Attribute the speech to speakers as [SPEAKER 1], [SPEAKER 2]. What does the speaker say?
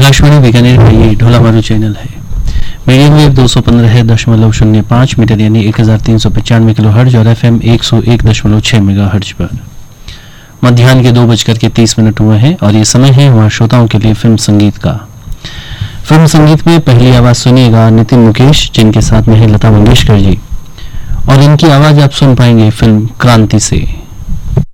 [SPEAKER 1] आकाशवाणी बीकानेर का ये ढोलामारू चैनल है। मीडियम वेव 215.05 मीटर यानी 1395 किलोहर्ट्ज और FM 101.6 मेगाहर्ट्ज पर मध्याह्न के 2:30 हुए हैं और ये समय है हमारे श्रोताओं के लिए फिल्म संगीत का। फिल्म संगीत में पहली आवाज सुनिएगा नितिन मुकेश, जिनके साथ में है लता मंगेशकर जी, और इनकी आवाज आप सुन पाएंगे फिल्म क्रांति से।